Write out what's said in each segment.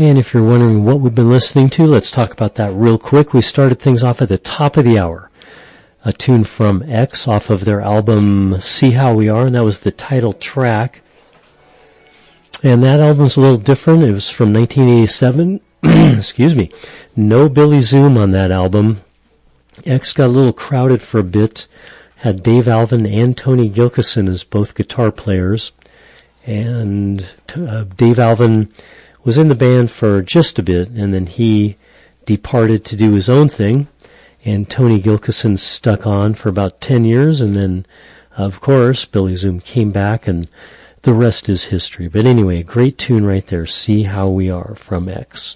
And if you're wondering what we've been listening to, let's talk about that real quick. We started things off at the top of the hour. A tune from X off of their album See How We Are, and that was the title track. And that album's a little different. It was from 1987. Excuse me. No Billy Zoom on that album. X got a little crowded for a bit. Had Dave Alvin and Tony Gilkyson as both guitar players. And Dave Alvin was in the band for just a bit, and then he departed to do his own thing. And Tony Gilkyson stuck on for about 10 years, and then, of course, Billy Zoom came back, and the rest is history. But anyway, a great tune right there, See How We Are from X.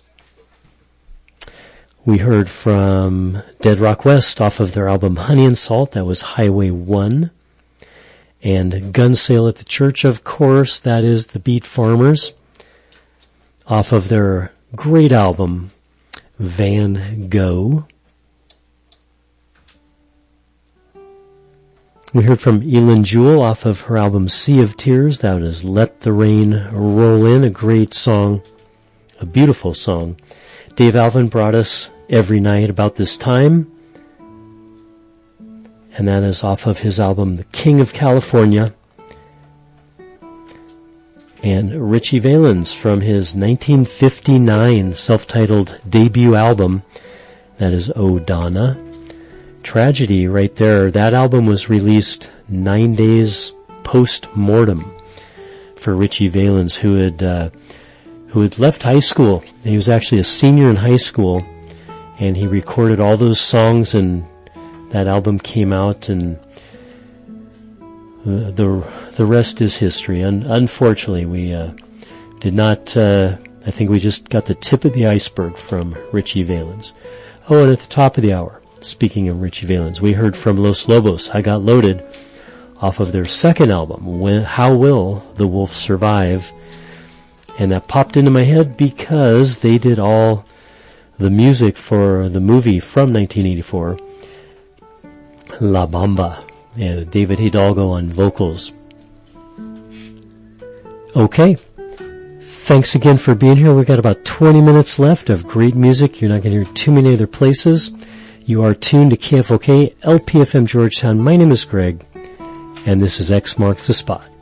We heard from Dead Rock West off of their album Honey and Salt, that was Highway 1. And Gun Sale at the Church, of course, that is the Beat Farmers, off of their great album Van Gogh. We heard from Elin Jewell off of her album Sea of Tears. That was Let the Rain Roll In, a great song, a beautiful song. Dave Alvin brought us Every Night About This Time, and that is off of his album The King of California. And Richie Valens from his 1959 self-titled debut album, that is Oh Donna. Tragedy right there. That album was released 9 days post-mortem for Richie Valens, who had left high school. He was actually a senior in high school, and he recorded all those songs, and that album came out, and the rest is history. And unfortunately, we did not. I think we just got the tip of the iceberg from Richie Valens. Oh, and at the top of the hour, speaking of Richie Valens, we heard from Los Lobos, I Got Loaded, off of their second album, How Will the Wolf Survive? And that popped into my head because they did all the music for the movie from 1984, La Bamba, and David Hidalgo on vocals. Okay. Thanks again for being here. We've got about 20 minutes left of great music. You're not going to hear too many other places. You are tuned to KFOK, LPFM Georgetown. My name is Greg, and this is X Marks the Spot.